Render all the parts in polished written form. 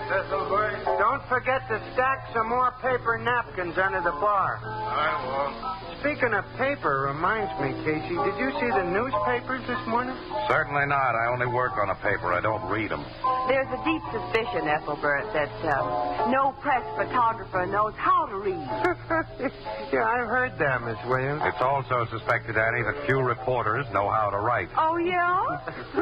Ethelbert. Don't forget to stack some more paper napkins under the bar. I won't. Speaking of paper, reminds me, Casey, did you see the newspapers this morning? Certainly not. I only work on a paper. I don't read them. There's a deep suspicion, Ethelbert, that no press photographer knows how to read. Yeah, I've heard that, Miss Williams. It's also suspected, Annie, that few reporters know how to write. Oh, yeah?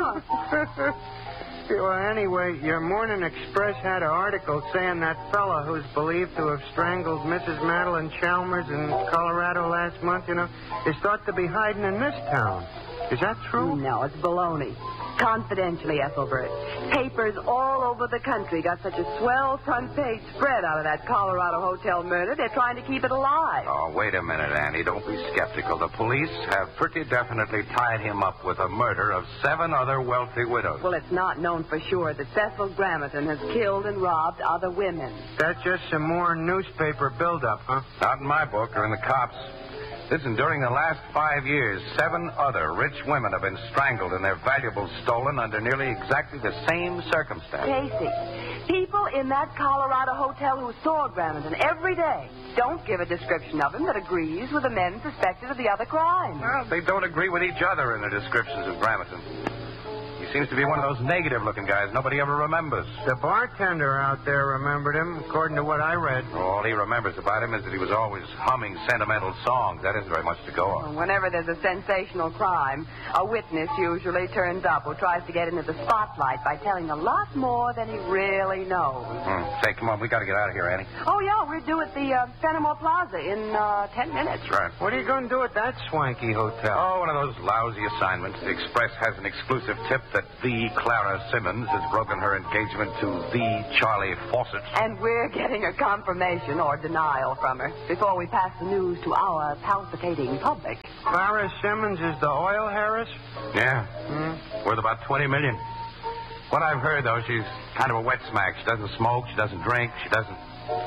Well, anyway, your Morning Express had an article saying that fella who's believed to have strangled Mrs. Madeline Chalmers in Colorado last month, is thought to be hiding in this town. Is that true? No, it's baloney. Confidentially, Ethelbert. Papers all over the country got such a swell front page spread out of that Colorado hotel murder, they're trying to keep it alive. Oh, wait a minute, Annie. Don't be skeptical. The police have pretty definitely tied him up with the murder of 7 other wealthy widows. Well, it's not known for sure that Cecil Grammerton has killed and robbed other women. That's just some more newspaper buildup, huh? Not in my book or in the cops'. Listen, during the last 5 years, 7 other rich women have been strangled and their valuables stolen under nearly exactly the same circumstances. Casey, people in that Colorado hotel who saw Grammerton every day don't give a description of him that agrees with the men suspected of the other crimes. Well, they don't agree with each other in their descriptions of Grammerton. He seems to be one of those negative-looking guys nobody ever remembers. The bartender out there remembered him, according to what I read. All he remembers about him is that he was always humming sentimental songs. That isn't very much to go on. Whenever there's a sensational crime, a witness usually turns up who tries to get into the spotlight by telling a lot more than he really knows. Say, come on, we got to get out of here, Annie. Oh, yeah, we're due at the Fenimore Plaza in 10 minutes. Right. What are you going to do at that swanky hotel? Oh, one of those lousy assignments. The Express has an exclusive tip that the Clara Simmons has broken her engagement to the Charlie Fawcett. And we're getting a confirmation or denial from her before we pass the news to our palpitating public. Clara Simmons is the oil heiress? Yeah. Worth about $20 million. What I've heard, though, she's kind of a wet smack. She doesn't smoke, she doesn't drink, she doesn't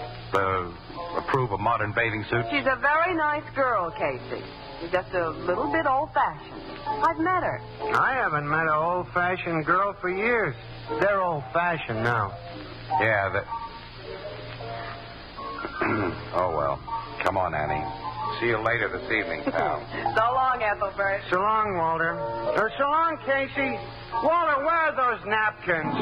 approve of modern bathing suits. She's a very nice girl, Casey. She's just a little bit old-fashioned. I've met her. I haven't met an old-fashioned girl for years. They're old-fashioned now. Yeah, Oh, well. Come on, Annie. See you later this evening, pal. So long, Ethelbert. So long, Walter. So long, Casey. Walter, where are those napkins?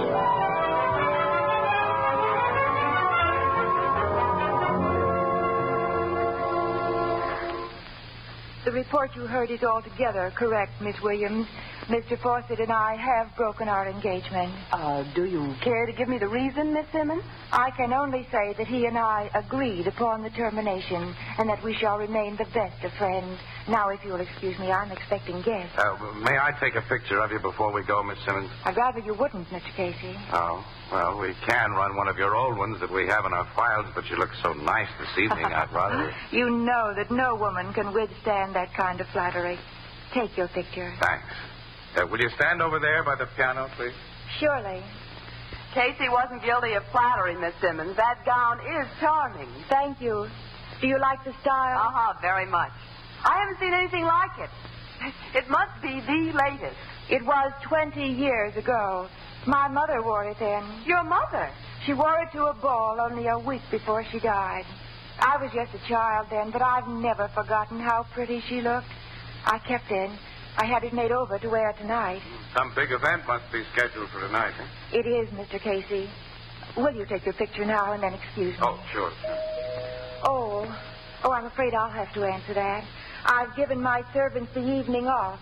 The report you heard is altogether correct, Miss Williams. Mr. Fawcett and I have broken our engagement. Do you care to give me the reason, Miss Simmons? I can only say that he and I agreed upon the termination and that we shall remain the best of friends. Now, if you'll excuse me, I'm expecting guests. May I take a picture of you before we go, Miss Simmons? I'd rather you wouldn't, Mr. Casey. Oh, well, we can run one of your old ones that we have in our files, but you look so nice this evening, I'd rather... You know that no woman can withstand that kind of flattery. Take your picture. Thanks. Will you stand over there by the piano, please? Surely. Casey wasn't guilty of flattery, Miss Simmons. That gown is charming. Thank you. Do you like the style? Very much. I haven't seen anything like it. It must be the latest. It was 20 years ago. My mother wore it then. Your mother? She wore it to a ball only a week before she died. I was just a child then, but I've never forgotten how pretty she looked. I kept it. I had it made over to wear tonight. Some big event must be scheduled for tonight, huh? It is, Mr. Casey. Will you take your picture now and then excuse me? Oh, sure. Oh, I'm afraid I'll have to answer that. I've given my servants the evening off.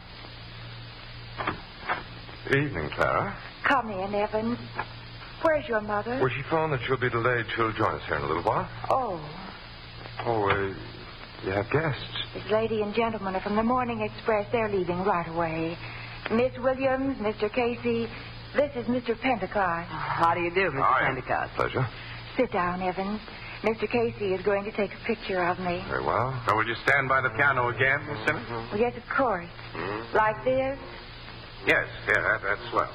Good evening, Clara. Come in, Evans. Where's your mother? Well, she found that she'll be delayed. She'll join us here in a little while. Oh, you have guests. this lady and gentleman are from the Morning Express. They're leaving right away. Miss Williams, Mr. Casey, this is Mr. Pentecost. How do you do, Mr. Pentecost? Pleasure. Sit down, Evans. Mr. Casey is going to take a picture of me. Very well. So will you stand by the piano again, Miss Simmons? Well, yes, of course. Like this? Yes, that's swell.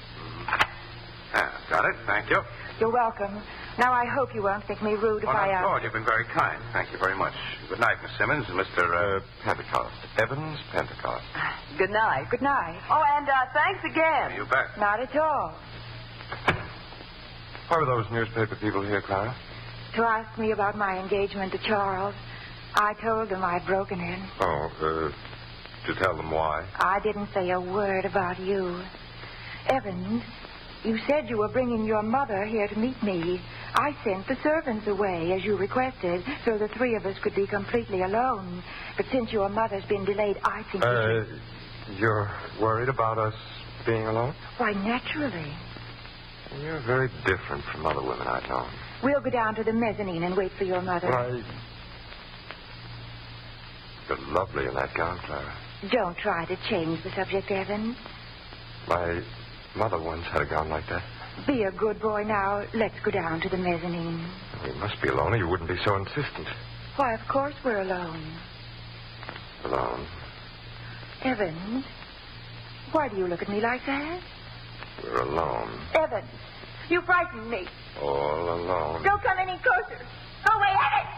Got it. Thank you. You're welcome. Now, I hope you won't think me rude if I I'm ask. sure you've been very kind. Thank you very much. Good night, Miss Simmons. Mr. Pentecost. Evans Pentecost. Good night. Good night. Oh, and thanks again. You bet. Not at all. Why were those newspaper people here, Clara? To ask me about my engagement to Charles. I told them I'd broken in. Oh, to tell them why? I didn't say a word about you. Evans, you said you were bringing your mother here to meet me. I sent the servants away, as you requested, so the three of us could be completely alone. But since your mother's been delayed, I think... You're worried about us being alone? Why, naturally. You're very different from other women I've known. We'll go down to the mezzanine and wait for your mother. Why... You're lovely in that gown, Clara. Don't try to change the subject, Evans. My mother once had a gown like that. Be a good boy now. Let's go down to the mezzanine. We must be alone or you wouldn't be so insistent. Why, of course we're alone. Alone? Evans, why do you look at me like that? We're alone. Evans, you frighten me. All alone. Don't come any closer. Go away, Evans!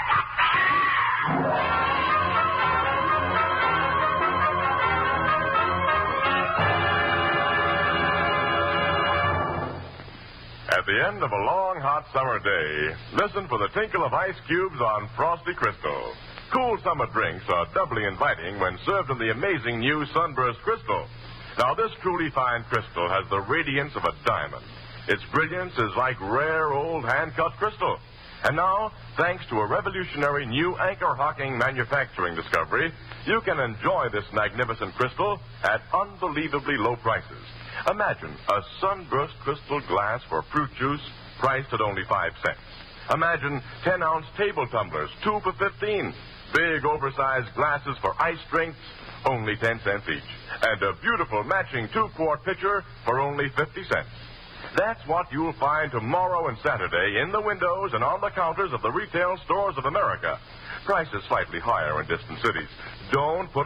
At the end of a long, hot summer day, listen for the tinkle of ice cubes on Frosty Crystal. Cool summer drinks are doubly inviting when served in the amazing new Sunburst Crystal. Now, this truly fine crystal has the radiance of a diamond. Its brilliance is like rare old hand-cut crystal. And now, thanks to a revolutionary new anchor-hocking manufacturing discovery, you can enjoy this magnificent crystal at unbelievably low prices. Imagine a Sunburst crystal glass for fruit juice priced at only 5 cents. Imagine 10-ounce table tumblers, 2 for 15. Big, oversized glasses for ice drinks, only 10 cents each. And a beautiful matching 2-quart pitcher for only 50 cents. That's what you'll find tomorrow and Saturday in the windows and on the counters of the retail stores of America. Prices slightly higher in distant cities. Don't put